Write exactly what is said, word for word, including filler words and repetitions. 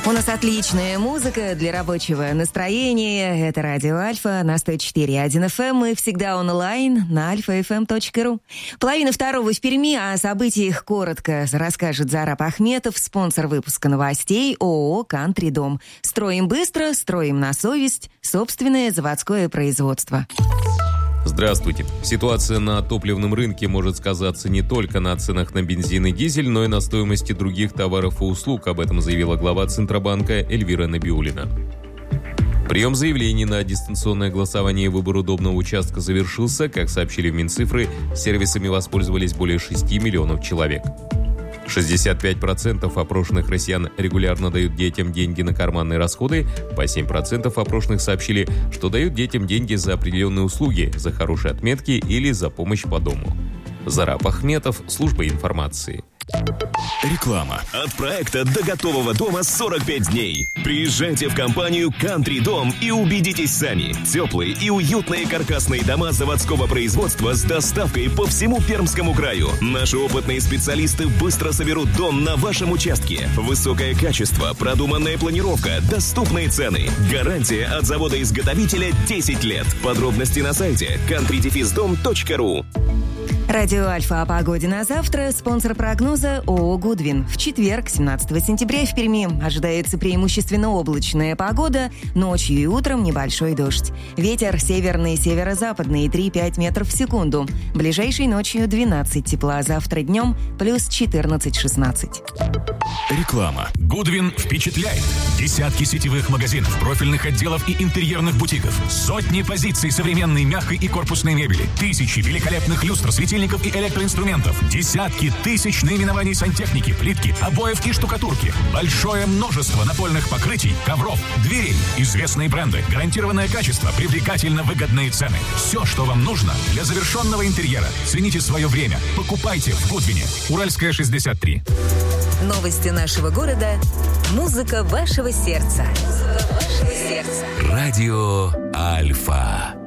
У нас отличная музыка для рабочего настроения. Это радио Альфа на сто четыре и один эф эм. Мы всегда онлайн на альфа эф эм точка ру. Половина второго в Перми. О событиях коротко расскажет Зарап Ахметов, спонсор выпуска новостей ООО «Кантри Дом». Строим быстро, строим на совесть. Собственное заводское производство. Здравствуйте. Ситуация на топливном рынке может сказаться не только на ценах на бензин и дизель, но и на стоимости других товаров и услуг. Об этом заявила глава Центробанка Эльвира Набиуллина. Прием заявлений на дистанционное голосование и выбор удобного участка завершился. Как сообщили в Минцифры, сервисами воспользовались более шести миллионов человек. шестьдесят пять процентов опрошенных россиян регулярно дают детям деньги на карманные расходы. По семь процентов опрошенных сообщили, что дают детям деньги за определенные услуги, за хорошие отметки или за помощь по дому. Зарап Ахметов, служба информации. Реклама. От проекта до готового дома сорок пять дней. Приезжайте в компанию «Кантри Дом» и убедитесь сами. Теплые и уютные каркасные дома заводского производства с доставкой по всему Пермскому краю. Наши опытные специалисты быстро соберут дом на вашем участке. Высокое качество, продуманная планировка, доступные цены. Гарантия от завода-изготовителя десять лет. Подробности на сайте кантри дефис дом точка ру. Радио Альфа о погоде на завтра. Спонсор прогноза ООО «Гудвин». В четверг, семнадцатого сентября, в Перми ожидается преимущественно облачная погода. Ночью и утром небольшой дождь. Ветер северный, северо-западный три-пять метров в секунду. Ближайшей ночью двенадцать тепла. Завтра днем плюс четырнадцать-шестнадцать. Реклама. «Гудвин» впечатляет. Десятки сетевых магазинов, профильных отделов и интерьерных бутиков. Сотни позиций современной мягкой и корпусной мебели. Тысячи великолепных люстр, светильников и электроинструментов. Десятки тысяч наименований сантехники, плитки, обоев и штукатурки. Большое множество напольных покрытий, ковров, дверей. Известные бренды, гарантированное качество, привлекательно выгодные цены. Все, что вам нужно для завершенного интерьера. Цените свое время. Покупайте в «Гудвине». Уральская, шестьдесят три. Новости нашего города. Музыка вашего сердца. Музыка вашего сердца. Радио Альфа.